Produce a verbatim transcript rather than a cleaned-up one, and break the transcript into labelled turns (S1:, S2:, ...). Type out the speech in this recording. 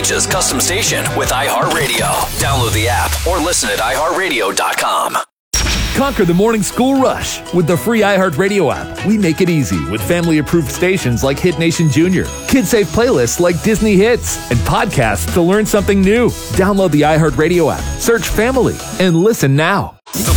S1: Georgia's custom station with iHeartRadio. Download the app or listen at i heart radio dot com.
S2: Conquer the morning school rush with the free iHeartRadio app. We make it easy with family-approved stations like Hit Nation Junior, kid-safe playlists like Disney Hits, and podcasts to learn something new. Download the iHeartRadio app, search Family, and listen now.
S1: The